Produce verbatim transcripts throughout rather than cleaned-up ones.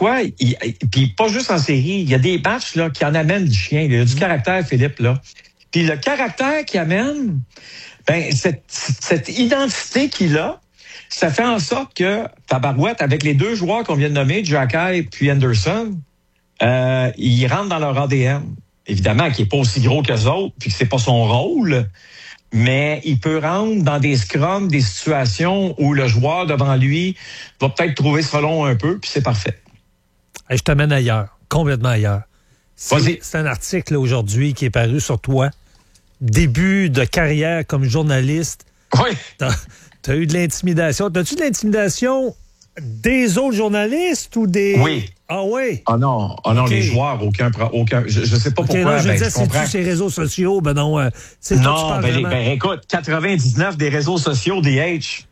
quoi? Il, il, puis pas juste en série, il y a des matchs là, qui en amènent du chien. Il y a du caractère, Philippe, là. Puis le caractère qu'il amène, ben, cette, cette identité qu'il a, ça fait en sorte que tabarouette, avec les deux joueurs qu'on vient de nommer, Xhekaj puis Anderson, euh, ils rentrent dans leur A D N. Évidemment, qu'il n'est pas aussi gros qu'eux autres, puis que c'est pas son rôle, mais il peut rentrer dans des scrums, des situations où le joueur devant lui va peut-être trouver ce long un peu, puis c'est parfait. Hey, je t'amène ailleurs, complètement ailleurs. C'est, c'est un article là, aujourd'hui qui est paru sur toi. Début de carrière comme journaliste. Oui. T'as, t'as eu de l'intimidation. T'as-tu de l'intimidation des autres journalistes ou des... Oui. Ah oui? Ah non, ah non, okay. Les joueurs, aucun... aucun je, je sais pas okay, pourquoi. Non, je ben, disais, je comprends. c'est-tu ces réseaux sociaux? Ben non, euh, c'est non, toi, tu ben, vraiment... ben écoute, quatre-vingt-dix-neuf des réseaux sociaux D H.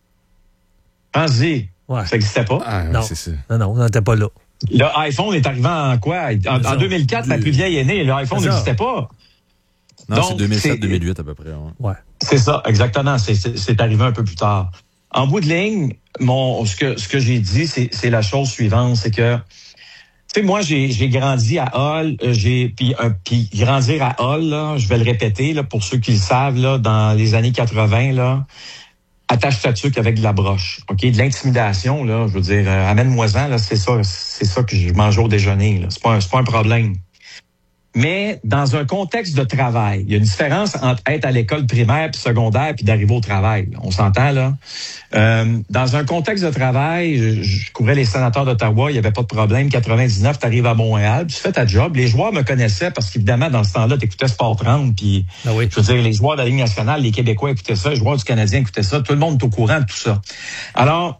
Pense-y. Ouais. Ça n'existait pas. Ah, non. C'est ça. Non, non, on n'était pas là. Le iPhone est arrivé en quoi? En, en deux mille quatre, la plus vieille est née. L'iPhone n'existait pas. Non, donc, c'est deux mille sept deux mille huit à peu près. Ouais. ouais. C'est ça, exactement. C'est, c'est, c'est arrivé un peu plus tard. En bout de ligne, mon, ce que, ce que j'ai dit, c'est, c'est la chose suivante, c'est que, tu sais, moi, j'ai, j'ai grandi à Hull, j'ai, puis, euh, puis grandir à Hull, là, je vais le répéter, là, pour ceux qui le savent, là, dans les années quatre-vingts, là, attache ta tuque avec de la broche, ok, de l'intimidation, là, je veux dire, euh, amène-moi-en, là, c'est ça, c'est ça que je mange au déjeuner, là, c'est pas un, c'est pas un problème. Mais dans un contexte de travail, il y a une différence entre être à l'école primaire puis secondaire puis d'arriver au travail. Là. On s'entend, là? Euh, dans un contexte de travail, je, je couvrais les sénateurs d'Ottawa, il n'y avait pas de problème. quatre-vingt-dix-neuf, tu arrives à Montréal, tu fais ta job. Les joueurs me connaissaient parce qu'évidemment, dans ce temps-là, tu écoutais Sport trente, puis ah oui. Je veux dire, les joueurs de la Ligue nationale, les Québécois écoutaient ça, les joueurs du Canadien écoutaient ça, tout le monde est au courant de tout ça. Alors,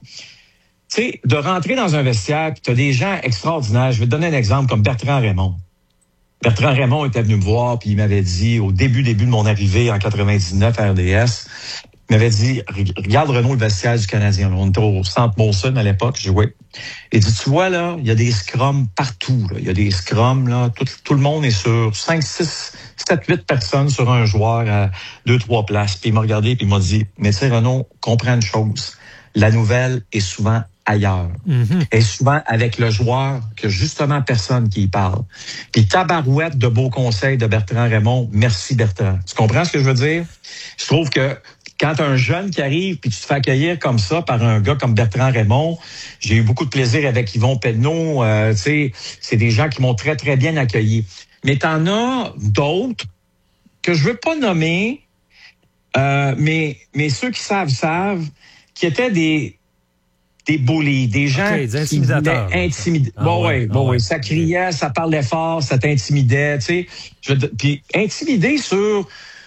tu sais, de rentrer dans un vestiaire, puis tu as des gens extraordinaires. Je vais te donner un exemple comme Bertrand Raymond. Bertrand Raymond était venu me voir, puis il m'avait dit, au début, début de mon arrivée en quatre-vingt-dix-neuf à R D S, il m'avait dit, regarde Renaud, le vestiaire du Canadien. Là, on était au centre Molson à l'époque, je jouais. Il dit, tu vois, là, il y a des scrums partout. Là. Il y a des scrums, là. Tout, tout le monde est sur cinq, six, sept, huit personnes sur un joueur à deux, trois places. Puis il m'a regardé, puis il m'a dit, mais tu sais, Renaud, comprends une chose. La nouvelle est souvent ailleurs. Mm-hmm. Et souvent avec le joueur que justement personne qui y parle. Puis tabarouette de beaux conseils de Bertrand Raymond. Merci Bertrand. Tu comprends ce que je veux dire? Je trouve que quand t'as un jeune qui arrive puis tu te fais accueillir comme ça par un gars comme Bertrand Raymond, j'ai eu beaucoup de plaisir avec Yvon Penneau. Euh, tu sais, c'est des gens qui m'ont très, très bien accueilli. Mais t'en as d'autres que je veux pas nommer, euh, mais, mais ceux qui savent, savent, qui étaient des des bullies, des gens okay, des qui voulaient intimider. Ah, bon, ouais, ouais, ah, bon, ouais. ouais, ça criait, ça parlait fort, ça t'intimidait, tu sais. Puis intimider sur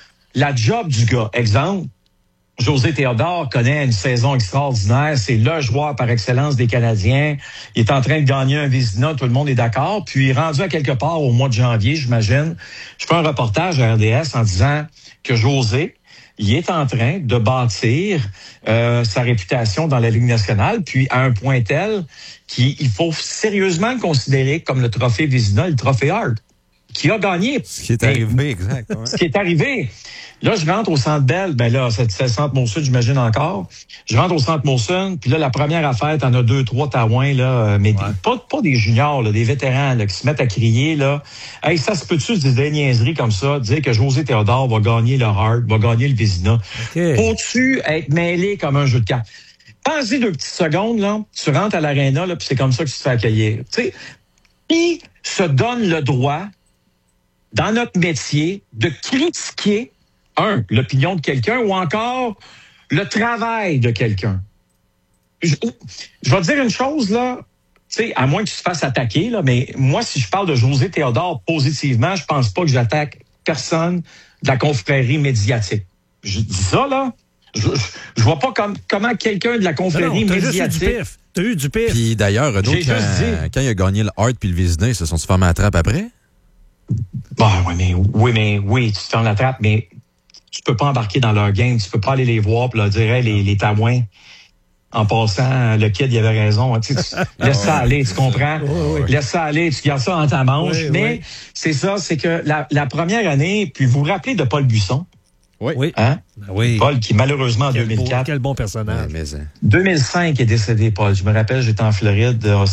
la job du gars. Exemple, José Théodore connaît une saison extraordinaire, c'est le joueur par excellence des Canadiens. Il est en train de gagner un Vézina, tout le monde est d'accord. Puis rendu à quelque part au mois de janvier, j'imagine, je fais un reportage à R D S en disant que José, il est en train de bâtir euh, sa réputation dans la Ligue nationale, puis à un point tel qu'il faut sérieusement le considérer comme le trophée Vézina, le trophée Hart, qui a gagné. Ce qui est arrivé, exact. Ouais. Ce qui est arrivé. Là, je rentre au Centre Bell, ben là, c'est, c'est le Centre Molson, j'imagine encore. Je rentre au Centre Molson, puis là, la première affaire, t'en as deux, trois taouins, là, mais ouais. des, pas, pas des juniors, là, des vétérans, là, qui se mettent à crier, là. Hey, ça se peut-tu dire des niaiseries comme ça, dire que José Théodore va gagner le Hart, va gagner le Vézina? Okay. Faut-tu être mêlé comme un jeu de cartes? Pensez deux petites secondes, là, tu rentres à l'aréna, là, puis c'est comme ça que tu te fais accueillir. Tu sais, qui se donne le droit, dans notre métier, de critiquer un, l'opinion de quelqu'un ou encore le travail de quelqu'un. Je, je vais te dire une chose, là, tu sais, à moins que tu te fasses attaquer, là, mais moi, si je parle de José Théodore positivement, je pense pas que j'attaque personne de la confrérie médiatique. Je dis ça, là, je, je, je vois pas comme, comment quelqu'un de la confrérie non, non, médiatique... T'as eu du pif. T'as eu du pif. Puis d'ailleurs, Renaud, quand, quand il a gagné le Hart puis le Vézina, ils se sont fermés à trappe après? Bon, oui, mais oui, mais oui, tu te fermes la trappe, mais tu peux pas embarquer dans leur game, tu peux pas aller les voir pour leur dire hey, les, les taouins. En passant, le kid, il avait raison. Tu sais, tu, laisse ça aller, tu comprends? Oui, oui. Laisse ça aller, tu gardes ça dans ta manche. Oui, mais oui. c'est ça, c'est que la, la première année, puis vous vous rappelez de Paul Buisson? Oui. Hein? Ben oui. Paul, qui malheureusement en quel deux mille quatre. Beau, quel bon personnage. Ouais, mais... deux mille cinq est décédé, Paul. Je me rappelle, j'étais en Floride.